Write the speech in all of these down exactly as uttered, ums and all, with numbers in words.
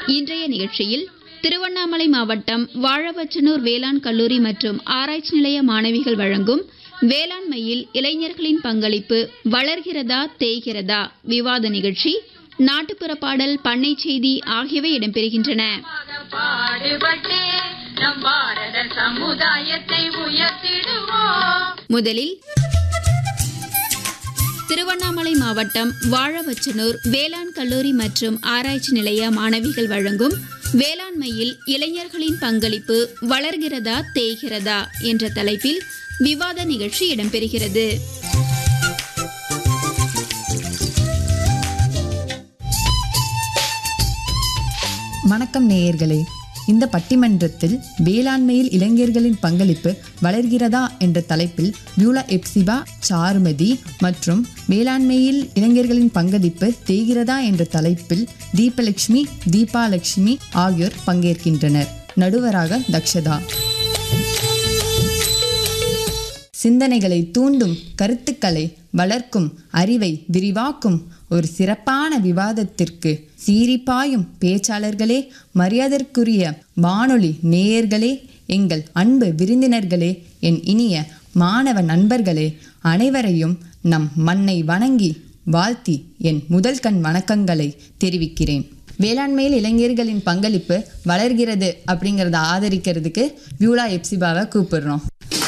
இன்றைய நிகழ்ச்சியில் திருவண்ணாமலை மாவட்டம் வாழவச்சனூர் வேளாண் கல்லூரி மற்றும் ஆராய்ச்சி நிலைய மாணவிகள் வழங்கும் வேளாண்மையில் இளைஞர்களின் பங்களிப்பு வளர்கிறதா தேய்கிறதா விவாத நிகழ்ச்சி, நாட்டுப்புற பாடல், பண்ணை செய்தி ஆகியவை இடம்பெறுகின்றன. முதலில் திருவண்ணாமலை மாவட்டம் வாழவச்சனூர் வேளாண் கல்லூரி மற்றும் ஆராய்ச்சி நிலைய மாணவிகள் வழங்கும் வேளாண்மையில் இளைஞர்களின் பங்களிப்பு வளர்கிறதா தேய்கிறதா என்ற தலைப்பில் விவாத நிகழ்ச்சி இடம்பெறுகிறது. வணக்கம் நேயர்களே. இந்த பட்டிமன்றத்தில் வேளாண்மையில் இளைஞர்களின் பங்களிப்பு வளர்கிறதா என்ற தலைப்பில் வியூலா எப்சிபா, சாருமதி மற்றும் வேளாண்மையில் இளைஞர்களின் பங்களிப்பு தேய்கிறதா என்ற தலைப்பில் தீபலட்சுமி, தீபாலட்சுமி ஆகியோர் பங்கேற்கின்றனர். நடுவராக தக்ஷதா. சிந்தனைகளை தூண்டும், கருத்துக்களை வளர்க்கும், அறிவை விரிவாக்கும் ஒரு சிறப்பான விவாதத்திற்கு சீரிப்பாயும் பேச்சாளர்களே, மரியாதைக்குரிய வானொலி நேயர்களே, எங்கள் அன்பு விருந்தினர்களே, என் இனிய மாணவ நண்பர்களே, அனைவரையும் நம் மண்ணை வணங்கி வாழ்த்தி என் முதல் கண் வணக்கங்களை தெரிவிக்கிறேன். வேளாண்மையில் இளைஞர்களின் பங்களிப்பு வளர்கிறது அப்படிங்கிறத ஆதரிக்கிறதுக்கு வியூலா எப்சிபாவை கூப்பிடுறோம்.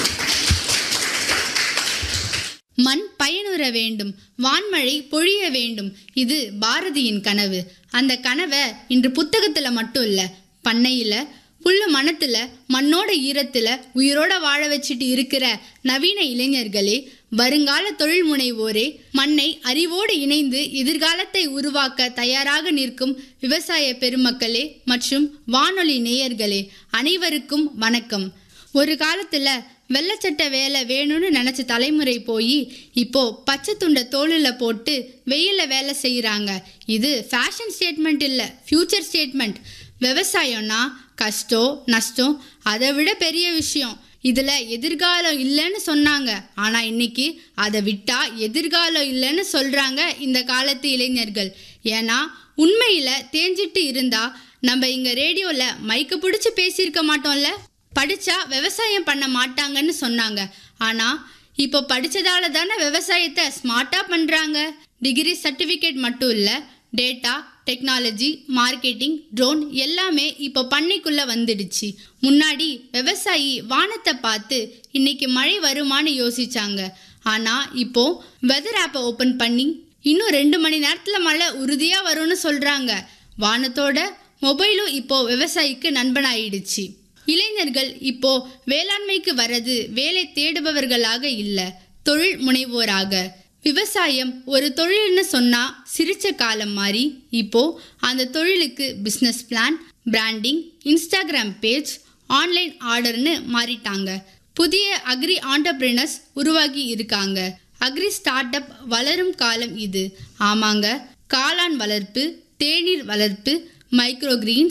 மண் பயனுற வேண்டும், வான்மழை பொழிய வேண்டும், இது பாரதியின் கனவு. அந்த கனவை இன்று புத்தகத்துல மட்டும் இல்ல, பண்ணையில, புல்லு மனத்துல, மண்ணோட ஈரத்துல உயிரோட வாழ வச்சுட்டு இருக்கிற நவீன இளைஞர்களே, வருங்கால தொழில் முனைவோரே, மண்ணை அறிவோடு இணைந்து எதிர்காலத்தை உருவாக்க தயாராக நிற்கும் விவசாய பெருமக்களே மற்றும் வானொலி நேயர்களே, அனைவருக்கும் வணக்கம். ஒரு காலத்துல வெள்ளச்சட்ட வேலை வேணும்னு நினைச்ச தலைமுறை போய் இப்போ பச்சை துண்டை தோளில் போட்டு வெயில வேலை செய்யறாங்க. இது ஃபேஷன் ஸ்டேட்மெண்ட் இல்ல, ஃபியூச்சர் ஸ்டேட்மெண்ட். விவசாயம்னா கஷ்டம் நஷ்டம் அதை விட பெரிய விஷயம். இதுல எதிர்காலம் இல்லைன்னு சொன்னாங்க, ஆனா இன்னைக்கு அதை விட்டா எதிர்காலம் இல்லைன்னு சொல்றாங்க இந்த காலத்து இளைஞர்கள். ஏன்னா உண்மையில தேஞ்சிட்டு இருந்தா நம்ம இங்க ரேடியோல மைக்க பிடிச்சு பேசியிருக்க மாட்டோம்ல. படிச்சா விவசாயம் பண்ண மாட்டாங்கன்னு சொன்னாங்க, ஆனா இப்போ படிச்சதால தானே விவசாயத்தை ஸ்மார்ட்டா பண்றாங்க. டிகிரி சர்டிபிகேட் மட்டும் இல்ல, டேட்டா, டெக்னாலஜி, மார்க்கெட்டிங், ட்ரோன் எல்லாமே இப்போ பண்ணைக்குள்ள வந்துடுச்சு. முன்னாடி விவசாயி வானத்தை பார்த்து இன்னைக்கு மழை வருமானு யோசிச்சாங்க, ஆனா இப்போ வெதர் ஆப்பை ஓபன் பண்ணி இன்னும் ரெண்டு மணி நேரத்துல மழை உறுதியா வரும்னு சொல்றாங்க. வானத்தோட மொபைலும் இப்போ விவசாயிக்கு நண்பனாயிடுச்சு. இளைஞர்கள் இப்போ வேளாண்மைக்கு வரது வேலை தேடுபவர்களாக இல்ல, தொழில் முனைவோராக. விவசாயம் ஒரு தொழில்னு சொன்னா சிரிச்ச காலம் மாறி இப்போ அந்த தொழிலுக்கு business plan, branding, Instagram page, online ஆர்டர்னு மாறிட்டாங்க. புதிய அக்ரி ஆண்டர்பிரினர்ஸ் உருவாகி இருக்காங்க. அக்ரி ஸ்டார்ட் அப் வளரும் காலம் இது. ஆமாங்க, காளான் வளர்ப்பு, தேநீர் வளர்ப்பு, மைக்ரோ கிரீன்ஸ்,